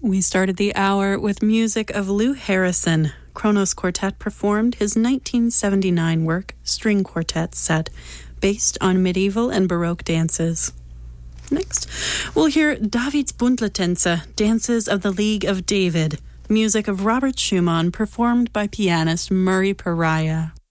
We started the hour with music of Lou Harrison. Kronos Quartet performed his 1979 work, String Quartet Set, based on medieval and Baroque dances. Next, we'll hear Davids Bundletänze, Dances of the League of David, music of Robert Schumann performed by pianist Murray Pariah.